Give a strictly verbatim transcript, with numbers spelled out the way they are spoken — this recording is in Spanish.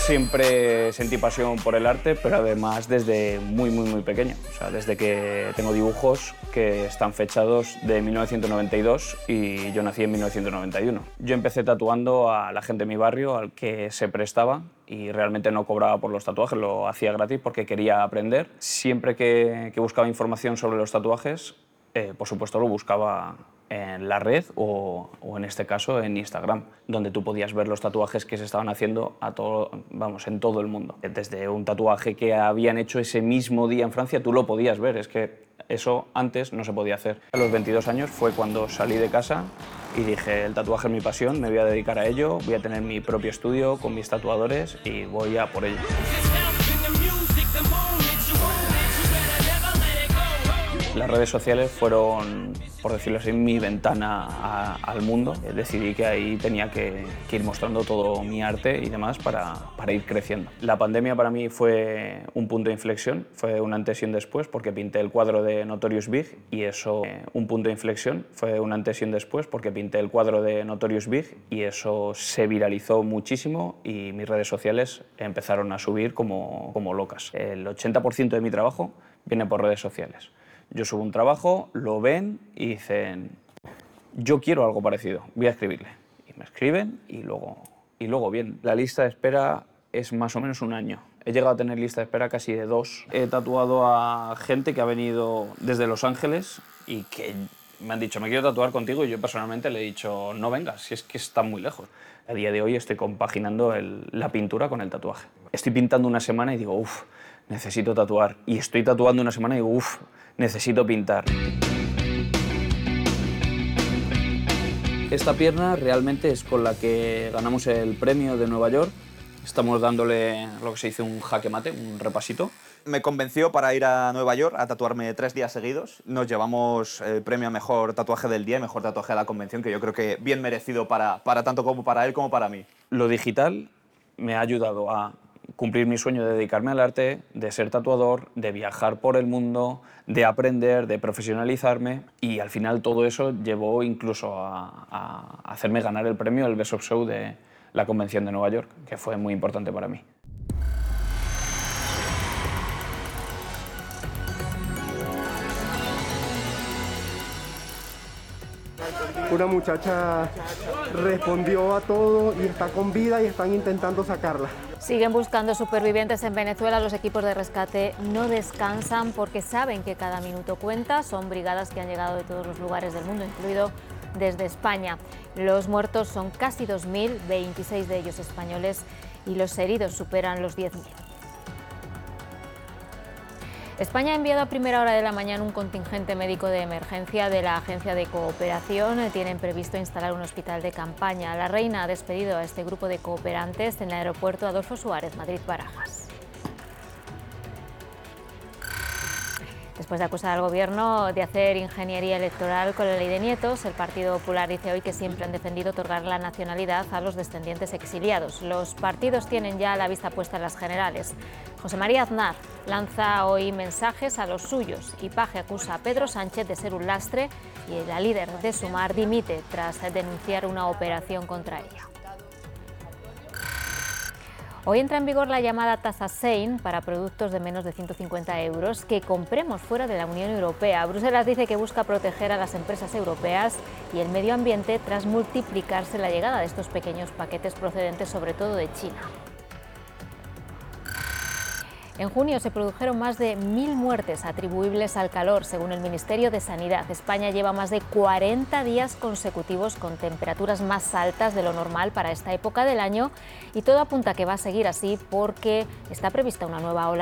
Siempre sentí pasión por el arte, pero además desde muy, muy, muy pequeño. O sea, desde que tengo dibujos que están fechados de mil novecientos noventa y dos y yo nací en mil novecientos noventa y uno. Yo empecé tatuando a la gente de mi barrio, al que se prestaba, y realmente no cobraba por los tatuajes, lo hacía gratis porque quería aprender. Siempre que, que buscaba información sobre los tatuajes, eh, por supuesto lo buscaba en la red o, o en este caso en Instagram, donde tú podías ver los tatuajes que se estaban haciendo a todo, vamos, en todo el mundo. Desde un tatuaje que habían hecho ese mismo día en Francia, tú lo podías ver, es que eso antes no se podía hacer. A los veintidós años fue cuando salí de casa y dije, el tatuaje es mi pasión, me voy a dedicar a ello, voy a tener mi propio estudio con mis tatuadores y voy a por ello. Las redes sociales fueron, por decirlo así, mi ventana a, al mundo. Decidí que ahí tenía que, que ir mostrando todo mi arte y demás para, para ir creciendo. La pandemia para mí fue un punto de inflexión, fue un antes y un después, porque pinté el cuadro de Notorious Big y eso, eh, un punto de inflexión, fue un antes y un después, porque pinté el cuadro de Notorious Big y eso se viralizó muchísimo y mis redes sociales empezaron a subir como, como locas. El ochenta por ciento de mi trabajo viene por redes sociales. Yo subo un trabajo, lo ven y dicen, yo quiero algo parecido, voy a escribirle. Y me escriben y luego, y luego bien. La lista de espera es más o menos un año. He llegado a tener lista de espera casi de dos. He tatuado a gente que ha venido desde Los Ángeles y que me han dicho, me quiero tatuar contigo, y yo personalmente le he dicho, no vengas, si es que está muy lejos. A día de hoy estoy compaginando el, la pintura con el tatuaje. Estoy pintando una semana y digo, uff, necesito tatuar. Y estoy tatuando una semana y digo, uff, necesito pintar. Esta pierna realmente es con la que ganamos el premio de Nueva York. Estamos dándole lo que se dice un jaque mate, un repasito. Me convenció para ir a Nueva York a tatuarme tres días seguidos. Nos llevamos el premio a Mejor Tatuaje del Día y Mejor Tatuaje de la Convención, que yo creo que bien merecido para, para tanto como para él como para mí. Lo digital me ha ayudado a cumplir mi sueño de dedicarme al arte, de ser tatuador, de viajar por el mundo, de aprender, de profesionalizarme, y al final todo eso llevó incluso a, a hacerme ganar el premio, el Best of Show de la Convención de Nueva York, que fue muy importante para mí. Una muchacha respondió a todo y está con vida y están intentando sacarla. Siguen buscando supervivientes en Venezuela. Los equipos de rescate no descansan porque saben que cada minuto cuenta. Son brigadas que han llegado de todos los lugares del mundo, incluido desde España. Los muertos son casi dos mil, veintiséis de ellos españoles, y los heridos superan los diez mil. España ha enviado a primera hora de la mañana un contingente médico de emergencia de la Agencia de Cooperación. Tienen previsto instalar un hospital de campaña. La reina ha despedido a este grupo de cooperantes en el aeropuerto Adolfo Suárez, Madrid-Barajas. Después de acusar al Gobierno de hacer ingeniería electoral con la ley de nietos, el Partido Popular dice hoy que siempre han defendido otorgar la nacionalidad a los descendientes exiliados. Los partidos tienen ya la vista puesta en las generales. José María Aznar lanza hoy mensajes a los suyos y Paje acusa a Pedro Sánchez de ser un lastre y la líder de Sumar dimite tras denunciar una operación contra ella. Hoy entra en vigor la llamada tasa Sein para productos de menos de ciento cincuenta euros que compremos fuera de la Unión Europea. Bruselas dice que busca proteger a las empresas europeas y el medio ambiente tras multiplicarse la llegada de estos pequeños paquetes procedentes sobre todo de China. En junio se produjeron más de mil muertes atribuibles al calor, según el Ministerio de Sanidad. España lleva más de cuarenta días consecutivos con temperaturas más altas de lo normal para esta época del año y todo apunta a que va a seguir así porque está prevista una nueva ola